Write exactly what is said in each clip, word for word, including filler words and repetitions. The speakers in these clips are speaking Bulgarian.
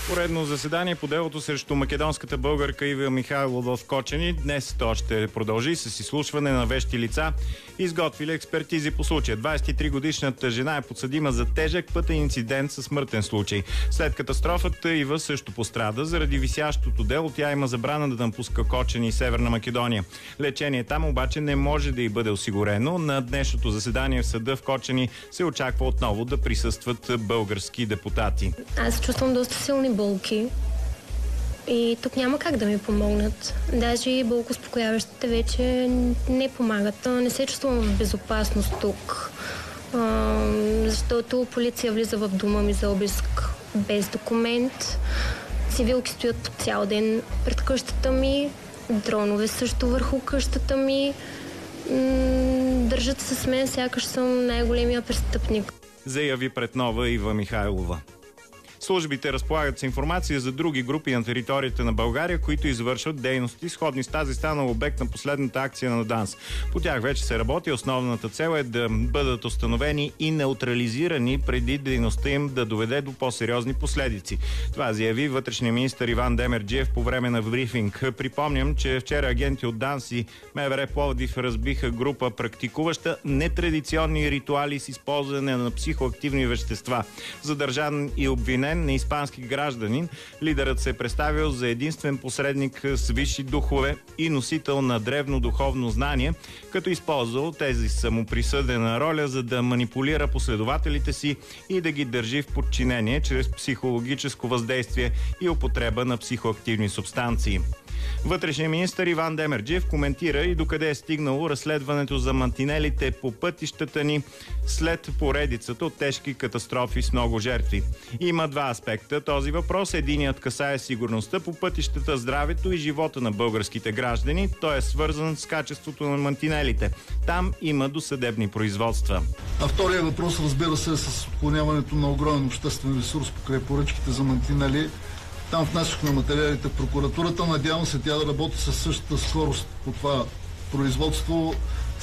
Поредно заседание по делото срещу македонската българка Ива Михайлова в Кочани. Днес то ще продължи с изслушване на вещи лица, изготвили експертизи по случая. двадесет и три годишната жена е подсъдима за тежък пътен инцидент със смъртен случай. След катастрофата Ива също пострада. Заради висящото дело тя има забрана да напуска Кочани и Северна Македония. Лечение там обаче не може да й бъде осигурено. На днешното заседание в съда в Кочани се очаква отново да присъстват български депутати. Аз чувствам доста силни болки и тук няма как да ми помогнат. Даже и болкоуспокояващите вече не помагат. Не се чувствам в безопасност тук, защото полиция влиза в дома ми за обиск без документ. Цивилки стоят по цял ден пред къщата ми, дронове също върху къщата ми. Държат се с мен, сякаш съм най-големия престъпник. Заяви пред нова Ива Михайлова. Службите разполагат с информация за други групи на територията на България, които извършват дейности сходни с тази, станала обект на последната акция на ДАНС. По тях вече се работи. Основната цел е да бъдат установени и неутрализирани преди дейността им да доведе до по-сериозни последици. Това заяви вътрешния министър Иван Демерджиев по време на брифинг. Припомням, че вчера агенти от ДАНС и МВР Пловдив разбиха група, практикуваща нетрадиционни ритуали с използване на психоактивни вещества. Задържан и обвинен на испански гражданин, лидерът се е представил за единствен посредник с висши духове и носител на древно духовно знание, като използвал тези самоприсъдена роля, за да манипулира последователите си и да ги държи в подчинение чрез психологическо въздействие и употреба на психоактивни субстанции. Вътрешният министър Иван Демерджиев коментира и докъде е стигнало разследването за мантинелите по пътищата ни след поредицата от тежки катастрофи с много жертви. Има два аспекта този въпрос. Единият касае сигурността по пътищата, здравето и живота на българските граждани. Той е свързан с качеството на мантинелите. Там има досъдебни производства. А втория въпрос, разбира се, е с отклоняването на огромен обществен ресурс покрай поръчките за мантинели. Там внесохме материалите в прокуратурата. Надявам се тя да работи със същата скорост по това производство,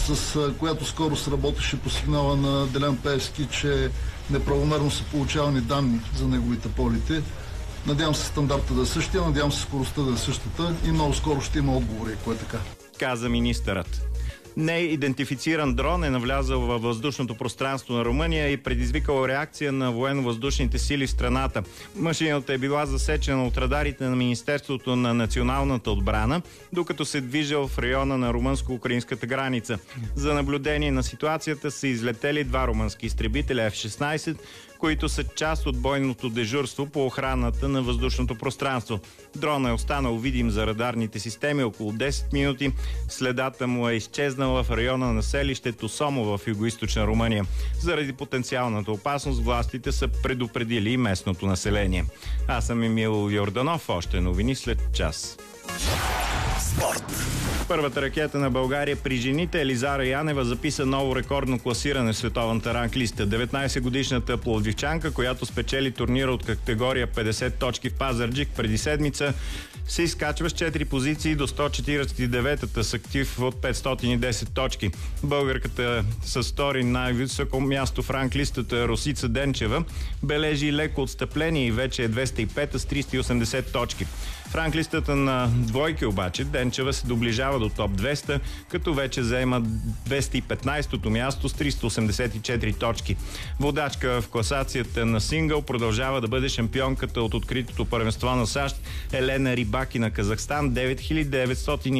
с която скорост работеше по сигнала на Делян Пеевски, че неправомерно са получавани данни за неговите полети. Надявам се стандарта да е същия, надявам се скоростта да е същата и много скоро ще има отговори, ако е така. Каза министърът. Неидентифициран дрон е навлязъл във въздушното пространство на Румъния и предизвикал реакция на военно-въздушните сили в страната. Машината е била засечена от радарите на Министерството на националната отбрана, докато се движил в района на румънско-украинската граница. За наблюдение на ситуацията са излетели два румънски изтребителя Еф шестнадесет, които са част от бойното дежурство по охраната на въздушното пространство. Дронът е останал видим за радарните системи около десет минути. Следата му е изчезнала в района на селището Сомо в югоизточна Румъния. Заради потенциалната опасност властите са предупредили и местното население. Аз съм Емил Йорданов. Още новини след час. Спорт. Първата ракета на България при жените Елизара Янева записа ново рекордно класиране в световната ранглиста. деветнадесетгодишната пловдивчанка, която спечели турнира от категория петдесет точки в Пазарджик преди седмица, се изкачва с четири позиции до сто четиридесет и девета с актив от петстотин и десет точки. Българката с втори най-високо място в ранглистата Росица Денчева бележи леко отстъпление и вече е двеста и пета с триста и осемдесет точки. В ранглистата на двойки обаче Денчева се доближава до топ двеста, като вече заема двеста и петнадесето място с триста осемдесет и четири точки. Водачка в класацията на сингъл продължава да бъде шампионката от откритото първенство на САЩ Елена Рибаки на Казахстан девет хиляди деветстотин